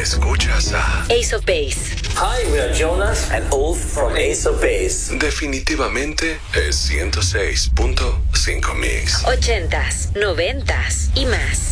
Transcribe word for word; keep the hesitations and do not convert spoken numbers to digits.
Escuchas a Ace of Base. Hi, we are Jonas and Ulf from Ace of Base. Definitivamente es ciento seis punto cinco Mix. Ochentas, noventas y más.